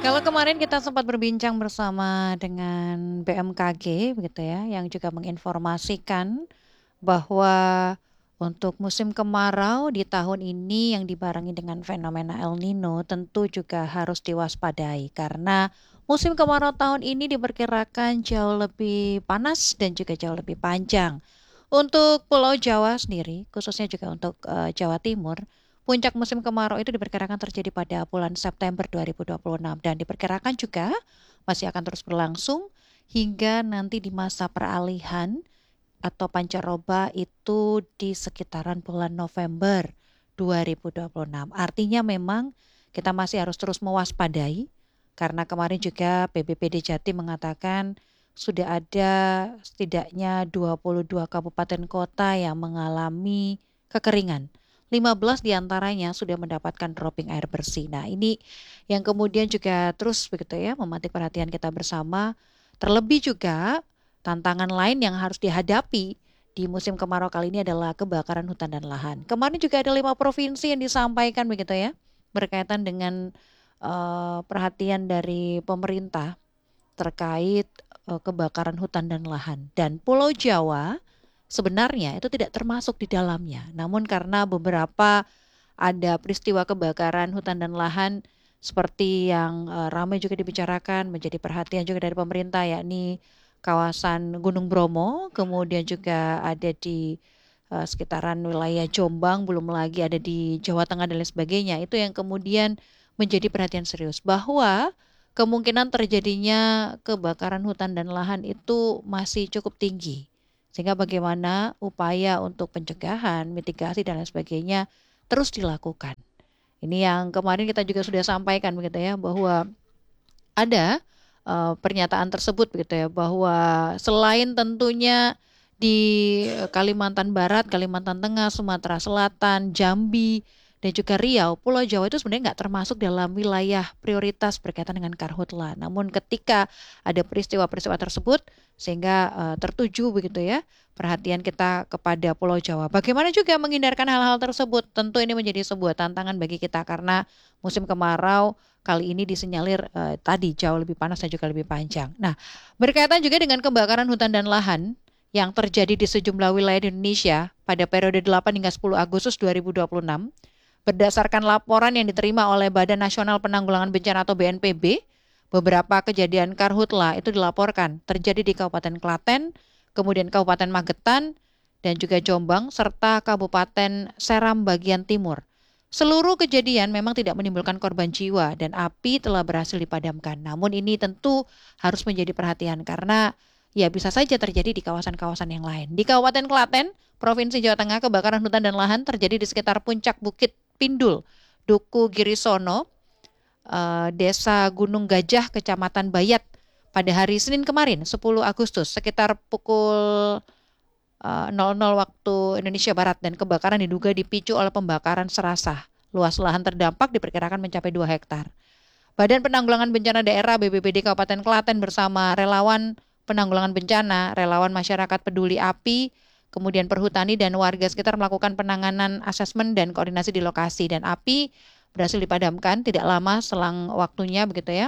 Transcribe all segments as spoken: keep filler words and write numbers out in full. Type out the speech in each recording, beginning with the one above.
Kalau kemarin kita sempat berbincang bersama dengan B M K G begitu ya, yang juga menginformasikan bahwa untuk musim kemarau di tahun ini yang dibarengi dengan fenomena El Nino tentu juga harus diwaspadai karena musim kemarau tahun ini diperkirakan jauh lebih panas dan juga jauh lebih panjang. Untuk Pulau Jawa sendiri, khususnya juga untuk eh, Jawa Timur, puncak musim kemarau itu diperkirakan terjadi pada bulan September dua ribu dua puluh enam dan diperkirakan juga masih akan terus berlangsung hingga nanti di masa peralihan atau pancaroba itu di sekitaran bulan November dua ribu dua puluh enam. Artinya memang kita masih harus terus mewaspadai karena kemarin juga B B P D Jatim mengatakan sudah ada setidaknya dua puluh dua kabupaten kota yang mengalami kekeringan. lima belas diantaranya sudah mendapatkan dropping air bersih. Nah ini yang kemudian juga terus begitu ya memantik perhatian kita bersama. Terlebih juga tantangan lain yang harus dihadapi di musim kemarau kali ini adalah kebakaran hutan dan lahan. Kemarin juga ada lima provinsi yang disampaikan begitu ya, berkaitan dengan uh, perhatian dari pemerintah terkait uh, kebakaran hutan dan lahan. Dan Pulau Jawa sebenarnya itu tidak termasuk di dalamnya. Namun karena beberapa ada peristiwa kebakaran hutan dan lahan seperti yang uh, ramai juga dibicarakan menjadi perhatian juga dari pemerintah yakni kawasan Gunung Bromo, kemudian juga ada di uh, sekitaran wilayah Jombang, belum lagi ada di Jawa Tengah dan lain sebagainya. Itu yang kemudian menjadi perhatian serius bahwa kemungkinan terjadinya kebakaran hutan dan lahan itu masih cukup tinggi. Sehingga bagaimana upaya untuk pencegahan, mitigasi dan lain sebagainya terus dilakukan. Ini yang kemarin kita juga sudah sampaikan begitu ya bahwa ada uh, pernyataan tersebut begitu ya bahwa selain tentunya di Kalimantan Barat, Kalimantan Tengah, Sumatera Selatan, Jambi dan juga Riau, Pulau Jawa itu sebenarnya nggak termasuk dalam wilayah prioritas berkaitan dengan karhutla. Namun ketika ada peristiwa-peristiwa tersebut sehingga uh, tertuju begitu ya perhatian kita kepada Pulau Jawa. Bagaimana juga menghindarkan hal-hal tersebut? Tentu ini menjadi sebuah tantangan bagi kita karena musim kemarau kali ini disinyalir uh, tadi jauh lebih panas dan juga lebih panjang. Nah, berkaitan juga dengan kebakaran hutan dan lahan yang terjadi di sejumlah wilayah di Indonesia pada periode delapan hingga sepuluh Agustus dua ribu dua puluh enam, berdasarkan laporan yang diterima oleh Badan Nasional Penanggulangan Bencana atau B N P B, beberapa kejadian karhutla itu dilaporkan terjadi di Kabupaten Klaten, kemudian Kabupaten Magetan, dan juga Jombang, serta Kabupaten Seram bagian timur. Seluruh kejadian memang tidak menimbulkan korban jiwa dan api telah berhasil dipadamkan. Namun ini tentu harus menjadi perhatian karena ya bisa saja terjadi di kawasan-kawasan yang lain. Di Kabupaten Klaten, Provinsi Jawa Tengah, kebakaran hutan dan lahan terjadi di sekitar puncak Bukit Pindul, Duku Girisono, uh, Desa Gunung Gajah, Kecamatan Bayat pada hari Senin kemarin, sepuluh Agustus, sekitar pukul uh, nol nol waktu Indonesia Barat dan kebakaran diduga dipicu oleh pembakaran serasah. Luas lahan terdampak diperkirakan mencapai dua hektar. Badan Penanggulangan Bencana Daerah B P B D Kabupaten Klaten bersama relawan penanggulangan bencana, relawan masyarakat peduli api, kemudian perhutani dan warga sekitar melakukan penanganan asesmen dan koordinasi di lokasi dan api berhasil dipadamkan tidak lama selang waktunya begitu ya.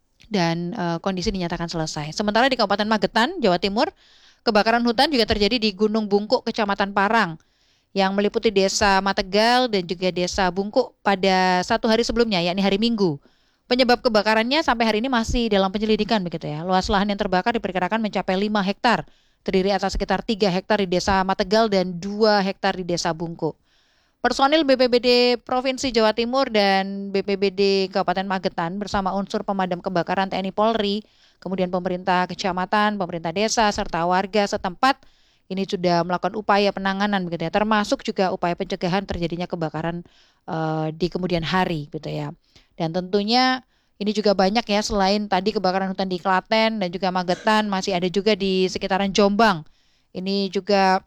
Dan uh, kondisi dinyatakan selesai. Sementara di Kabupaten Magetan, Jawa Timur, kebakaran hutan juga terjadi di Gunung Bungkuk, Kecamatan Parang, yang meliputi Desa Mategal dan juga Desa Bungkuk pada satu hari sebelumnya, yakni hari Minggu. Penyebab kebakarannya sampai hari ini masih dalam penyelidikan begitu ya. Luas lahan yang terbakar diperkirakan mencapai lima hektar, terdiri atas sekitar tiga hektar di Desa Mategal dan dua hektar di Desa Bungkuk. Personil B P B D Provinsi Jawa Timur dan B P B D Kabupaten Magetan bersama unsur pemadam kebakaran T N I Polri, kemudian pemerintah kecamatan, pemerintah desa, serta warga setempat ini sudah melakukan upaya penanganan begitu ya, termasuk juga upaya pencegahan terjadinya kebakaran uh, di kemudian hari gitu ya. Dan tentunya ini juga banyak ya selain tadi kebakaran hutan di Klaten dan juga Magetan, masih ada juga di sekitaran Jombang. Ini juga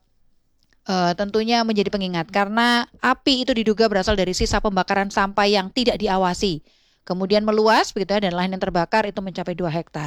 Uh, tentunya menjadi pengingat karena api itu diduga berasal dari sisa pembakaran sampah yang tidak diawasi. Kemudian meluas begitu ya, dan lahan yang terbakar itu mencapai dua hektar.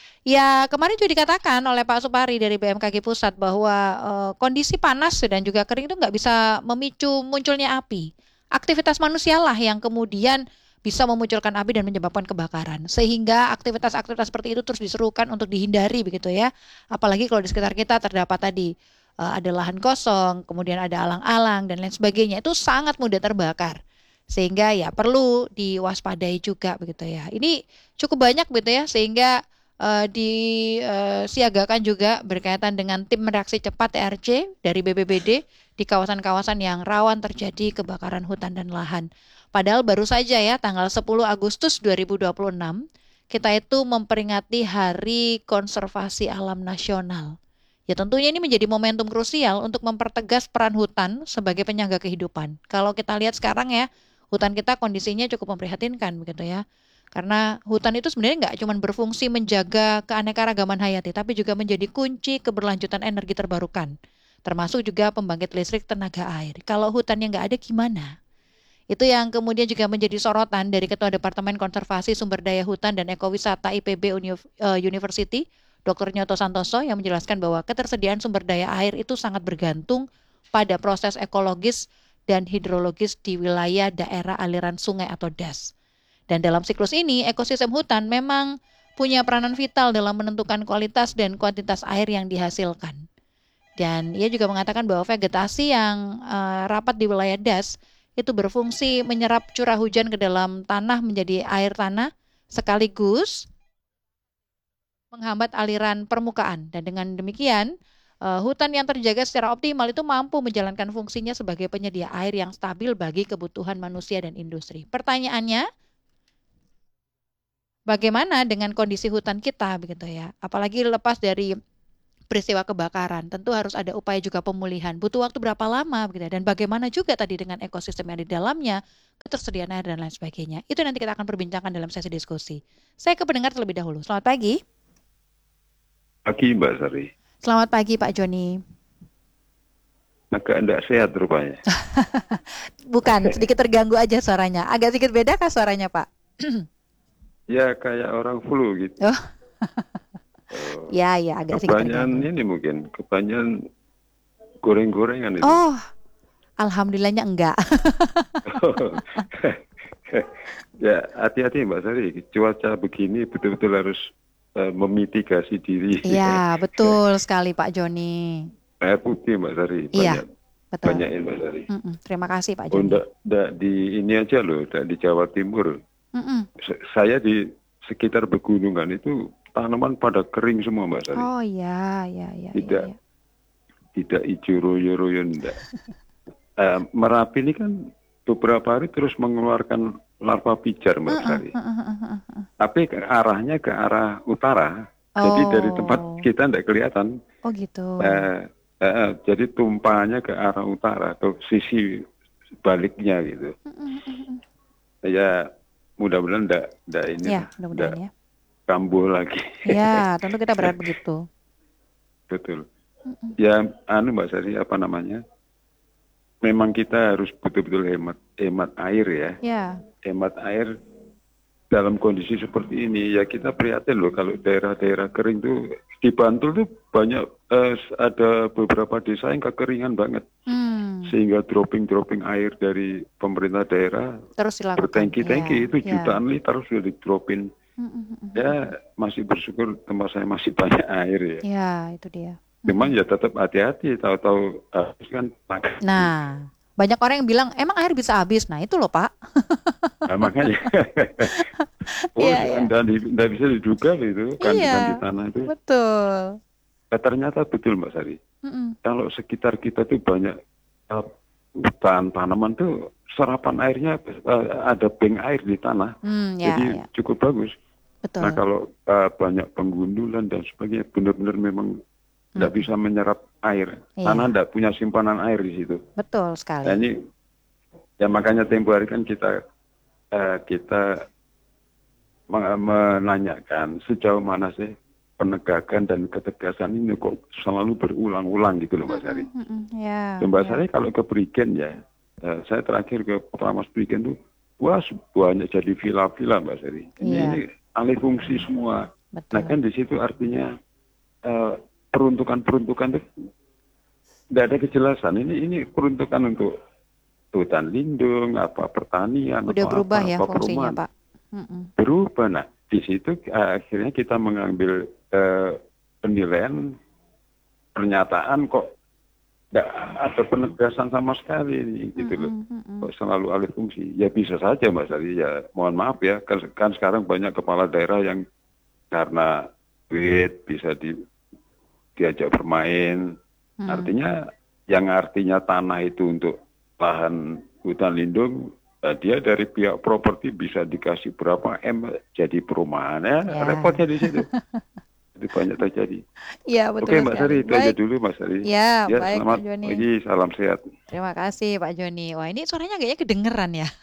Ya kemarin juga dikatakan oleh Pak Supari dari B M K G Pusat bahwa uh, kondisi panas dan juga kering itu nggak bisa memicu munculnya api. Aktivitas manusialah yang kemudian bisa memunculkan api dan menyebabkan kebakaran. Sehingga aktivitas-aktivitas seperti itu terus diserukan untuk dihindari begitu ya. Apalagi kalau di sekitar kita terdapat tadi uh, ada lahan kosong, kemudian ada alang-alang dan lain sebagainya. Itu sangat mudah terbakar. Sehingga ya perlu diwaspadai juga begitu ya. Ini cukup banyak begitu ya, sehingga uh, disiagakan juga berkaitan dengan tim reaksi cepat T R C dari B P B D di kawasan-kawasan yang rawan terjadi kebakaran hutan dan lahan. Padahal baru saja ya tanggal sepuluh Agustus dua ribu dua puluh enam kita itu memperingati Hari Konservasi Alam Nasional. Ya tentunya ini menjadi momentum krusial untuk mempertegas peran hutan sebagai penyangga kehidupan. Kalau kita lihat sekarang ya, hutan kita kondisinya cukup memprihatinkan begitu ya. Karena hutan itu sebenarnya nggak cuma berfungsi menjaga keanekaragaman hayati, tapi juga menjadi kunci keberlanjutan energi terbarukan. Termasuk juga pembangkit listrik tenaga air. Kalau hutannya nggak ada gimana? Itu yang kemudian juga menjadi sorotan dari Ketua Departemen Konservasi Sumber Daya Hutan dan Ekowisata I P B University, Doktor Nyoto Santoso, yang menjelaskan bahwa ketersediaan sumber daya air itu sangat bergantung pada proses ekologis dan hidrologis di wilayah daerah aliran sungai atau D A S. Dan dalam siklus ini, ekosistem hutan memang punya peranan vital dalam menentukan kualitas dan kuantitas air yang dihasilkan. Dan ia juga mengatakan bahwa vegetasi yang uh, rapat di wilayah D A S itu berfungsi menyerap curah hujan ke dalam tanah menjadi air tanah, sekaligus menghambat aliran permukaan. Dan dengan demikian, uh, hutan yang terjaga secara optimal itu mampu menjalankan fungsinya sebagai penyedia air yang stabil bagi kebutuhan manusia dan industri. Pertanyaannya, bagaimana dengan kondisi hutan kita begitu ya? Apalagi lepas dari peristiwa kebakaran, tentu harus ada upaya juga pemulihan. Butuh waktu berapa lama begitu ya? Dan bagaimana juga tadi dengan ekosistem yang di dalamnya, ketersediaan air dan lain sebagainya. Itu nanti kita akan perbincangkan dalam sesi diskusi. Saya ke pendengar terlebih dahulu. Selamat pagi. Pagi Mbak Sari. Selamat pagi Pak Joni. Agak tidak sehat rupanya. Bukan, sedikit terganggu aja suaranya. Agak sedikit beda kah suaranya Pak? Ya kayak orang flu gitu. Oh. Oh, ya, ya, agak sedikit kebanyakan terganggu. ini mungkin, kebanyakan goreng-gorengan itu. Oh, alhamdulillahnya enggak. Ya hati-hati Mbak Sari, cuaca begini betul-betul harus uh, memitigasi diri. Iya, betul sekali Pak Joni. Air putih Mbak Sari, Iya, banyak, betul. banyakin Mbak Sari. Mm-mm, terima kasih Pak Oh, Joni. enggak, enggak di ini aja loh, enggak di Jawa Timur. Mm-mm. Saya di sekitar pegunungan itu tanaman pada kering semua Mbak Sari. Oh iya, iya, iya. Tidak, iya. tidak hijau royo-royo enggak. uh, Merapi ini kan beberapa hari terus mengeluarkan larva pijar Mbak Uh-uh, Sari. uh-uh, uh-uh, uh-uh. Tapi ke arahnya ke arah utara. Oh. Jadi dari tempat kita enggak kelihatan. Oh gitu. Uh, uh, uh, jadi tumpahannya ke arah utara atau sisi baliknya gitu. Uh-uh, uh-uh. Ya mudah-mudahan enggak, enggak ini. Ya, mudah-mudahan ya. Kambuh lagi. Ya, tentu kita berharap begitu. Betul. Uh-uh. Ya, anu Mbak Sari, apa namanya? Memang kita harus betul-betul hemat, hemat air ya. Ya. Hemat air dalam kondisi seperti ini. Ya kita prihatin loh kalau daerah-daerah kering tuh di Bantul tuh banyak eh, ada beberapa desa yang kekeringan banget. Hmm. Sehingga dropping-dropping air dari pemerintah daerah terus dilakukan. Bertengki-tengki ya, itu ya. jutaan liter sudah di-dropin. Mm-mm. Ya masih bersyukur tempat saya masih banyak air ya. Ya, itu dia. Cuman ya tetap hati-hati, tahu-tahu habis kan. Nah, banyak orang yang bilang emang air bisa habis. Nah itu loh Pak. Nah, makanya. Oh, Iya, iya. tidak bisa diduga itu kandungan Iya, di tanah itu. betul. Nah, ternyata betul Mbak Sari. Mm-mm. Kalau sekitar kita tuh banyak uh, hutan tanaman tuh serapan airnya uh, ada bank air di tanah. Hmm, ya, Jadi ya. cukup bagus. Betul. Nah kalau uh, banyak penggundulan dan sebagainya benar-benar memang tidak hmm. bisa menyerap air. Iya. Tanah tidak punya simpanan air di situ. Betul sekali. Nah, ini ya makanya tempo hari kan kita uh, kita menanyakan sejauh mana sih penegakan dan ketegasan ini kok selalu berulang-ulang gitu loh Mbak Sari. Mm-hmm, yeah, Mbak yeah. Sari kalau ke Prigen ya, uh, saya terakhir ke Peramas Prigen tuh, wah banyak jadi villa-villa Mbak Sari. Ini, yeah. ini alih fungsi semua. Betul. Nah kan di situ artinya uh, peruntukan-peruntukan itu tidak ada kejelasan. Ini ini peruntukan untuk hutan lindung, apa pertanian, Udah atau berubah apa, ya apa fungsinya, perumahan. Pak. Mm-mm. Berubah. Nah, di situ uh, akhirnya kita mengambil uh, penilaian pernyataan kok tidak ada penegasan sama sekali nih, gitu loh. Mm-mm, mm-mm. Kok selalu alih fungsi. Ya bisa saja Mbak Sari, ya mohon maaf ya, kan, kan sekarang banyak kepala daerah yang karena duit bisa di, diajak bermain. Hmm. Artinya yang artinya tanah itu untuk lahan hutan lindung, eh, dia dari pihak properti bisa dikasih berapa M jadi perumahan, ya, Ya. repotnya di situ. Itu banyak terjadi. Iya, betul Oke Mbak sekali. Sari, itu aja Baik. dulu Mbak Sari. Ya, Ya, baik selamat Pak Joni. pagi, salam sehat. Terima kasih Pak Joni. Wah, ini suaranya kayaknya kedengeran ya.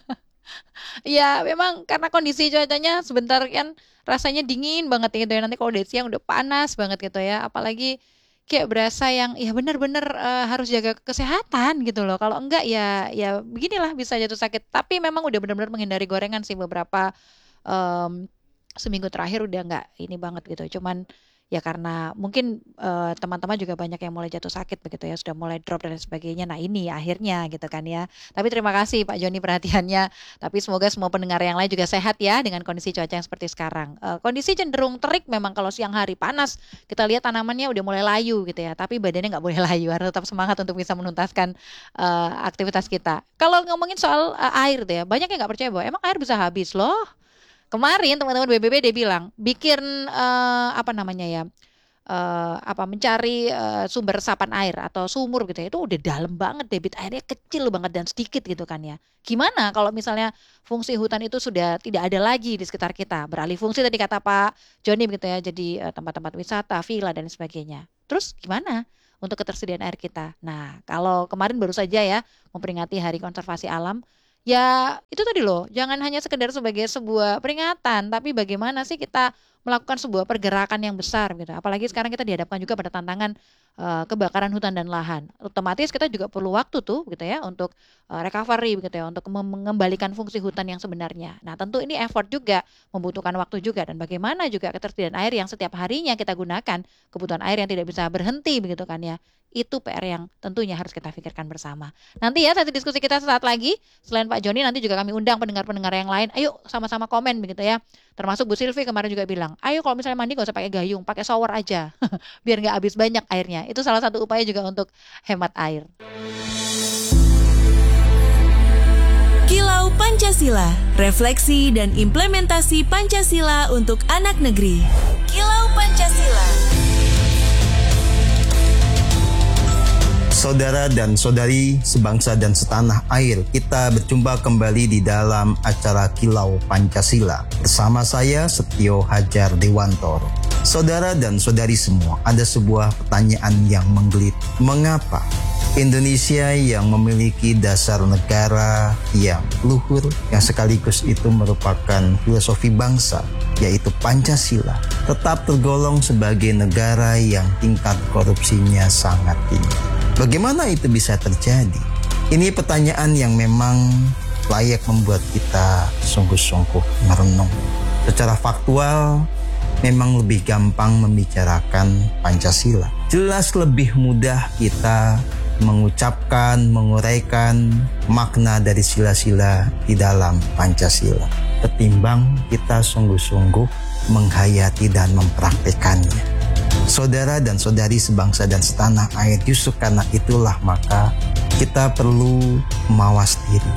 Ya, memang karena kondisi cuacanya sebentar kan rasanya dingin banget gitu ya. Nanti kalau udah siang udah panas banget gitu ya. Apalagi kayak berasa yang ya benar-benar eh, harus jaga kesehatan gitu loh. Kalau enggak ya ya beginilah bisa jatuh sakit. Tapi memang udah benar-benar menghindari gorengan sih beberapa em, seminggu terakhir udah enggak ini banget gitu. Cuman ya karena mungkin eh, teman-teman juga banyak yang mulai jatuh sakit begitu ya, sudah mulai drop dan lain sebagainya. Nah ini akhirnya gitu kan ya. Tapi terima kasih Pak Joni perhatiannya. Tapi semoga semua pendengar yang lain juga sehat ya dengan kondisi cuaca yang seperti sekarang. Eh, kondisi cenderung terik memang kalau siang hari panas. Kita lihat tanamannya udah mulai layu gitu ya. Tapi badannya nggak boleh layu, harus tetap semangat untuk bisa menuntaskan eh, aktivitas kita. Kalau ngomongin soal eh, air tuh ya, banyak yang nggak percaya bahwa emang air bisa habis loh. Kemarin teman-teman B B B D bilang bikin eh, apa namanya ya eh, apa mencari eh, sumber resapan air atau sumur gitu ya, itu udah dalam banget, debit airnya kecil banget dan sedikit gitu kan ya. Gimana kalau misalnya fungsi hutan itu sudah tidak ada lagi di sekitar kita, beralih fungsi tadi kata Pak Joni begitu ya, jadi eh, tempat-tempat wisata, villa dan sebagainya. Terus gimana untuk ketersediaan air kita? Nah, kalau kemarin baru saja ya memperingati Hari Konservasi Alam. Ya, itu tadi loh, jangan hanya sekedar sebagai sebuah peringatan, tapi bagaimana sih kita melakukan sebuah pergerakan yang besar gitu. Apalagi sekarang kita dihadapkan juga pada tantangan eh, kebakaran hutan dan lahan. Otomatis kita juga perlu waktu tuh gitu ya untuk eh, recovery gitu ya, untuk mem- mengembalikan fungsi hutan yang sebenarnya. Nah, tentu ini effort juga, membutuhkan waktu juga, dan bagaimana juga ketersediaan air yang setiap harinya kita gunakan, kebutuhan air yang tidak bisa berhenti begitu kan ya. Itu P R yang tentunya harus kita pikirkan bersama. Nanti ya satu diskusi kita sesaat lagi. Selain Pak Joni, nanti juga kami undang pendengar-pendengar yang lain. Ayo sama-sama komen begitu ya. Termasuk Bu Silvi kemarin juga bilang, ayo kalau misalnya mandi gak usah pakai gayung, pakai shower aja. Biar gak habis banyak airnya. Itu salah satu upaya juga untuk hemat air. Kilau Pancasila, refleksi dan implementasi Pancasila untuk anak negeri. Kilau Pancasila. Saudara dan saudari sebangsa dan setanah air, kita berjumpa kembali di dalam acara Kilau Pancasila. Bersama saya Setio Hajar Dewantoro. Saudara dan saudari semua, ada sebuah pertanyaan yang menggeliat. Mengapa Indonesia yang memiliki dasar negara yang luhur, yang sekaligus itu merupakan filosofi bangsa, yaitu Pancasila, tetap tergolong sebagai negara yang tingkat korupsinya sangat tinggi? Bagaimana itu bisa terjadi? Ini pertanyaan yang memang layak membuat kita sungguh-sungguh merenung. Secara faktual, memang lebih gampang membicarakan Pancasila. Jelas lebih mudah kita mengucapkan, menguraikan makna dari sila-sila di dalam Pancasila, ketimbang kita sungguh-sungguh menghayati dan mempraktekannya. Saudara dan saudari sebangsa dan setanah air, justru karena itulah maka kita perlu mawas diri.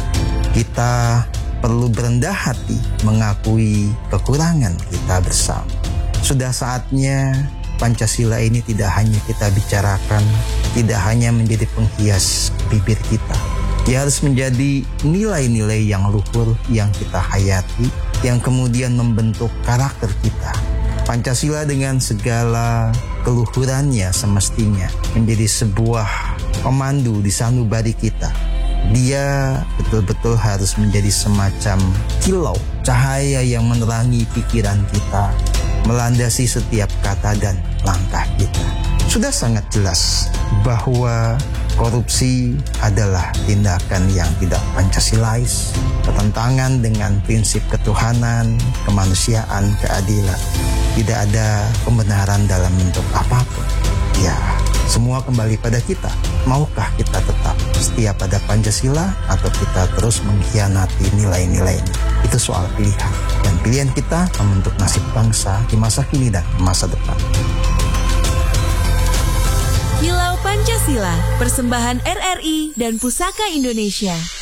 Kita perlu berendah hati mengakui kekurangan kita bersama. Sudah saatnya Pancasila ini tidak hanya kita bicarakan, tidak hanya menjadi penghias bibir kita. Dia harus menjadi nilai-nilai yang luhur yang kita hayati, yang kemudian membentuk karakter kita. Pancasila dengan segala keluhurannya semestinya menjadi sebuah pemandu di sanubari kita. Dia betul-betul harus menjadi semacam kilau, cahaya yang menerangi pikiran kita, melandasi setiap kata dan langkah kita. Sudah sangat jelas bahwa korupsi adalah tindakan yang tidak Pancasilais, bertentangan dengan prinsip ketuhanan, kemanusiaan, keadilan. Tidak ada pembenaran dalam bentuk apapun. Ya, Semua kembali pada kita. Maukah kita tetap setia pada Pancasila atau kita terus mengkhianati nilai-nilai ini? Itu soal pilihan. Dan pilihan kita membentuk nasib bangsa di masa kini dan masa depan. Kilau Pancasila, persembahan R R I dan Pusaka Indonesia.